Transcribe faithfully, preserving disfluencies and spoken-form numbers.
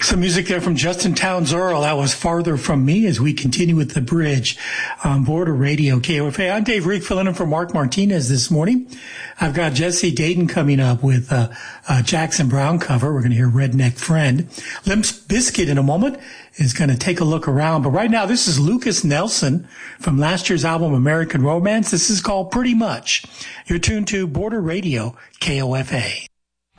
Some music there from Justin Townes Earl. That was Farther From Me as we continue with The Bridge on Border Radio K O F A. I'm Dave Reek filling in for Mark Martinez this morning. I've got Jesse Dayton coming up with a, a Jackson Browne cover. We're going to hear Redneck Friend. Limp Bizkit in a moment is going to take a look around. But right now, this is Lucas Nelson from last year's album American Romance. This is called Pretty Much. You're tuned to Border Radio K O F A.